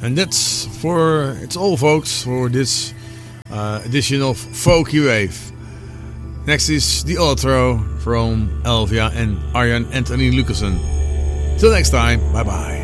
And it's all, folks, for this edition of Folky Wave. Next is the outro from Elvia and Arjan Anthony Lucassen. Till next time, bye bye.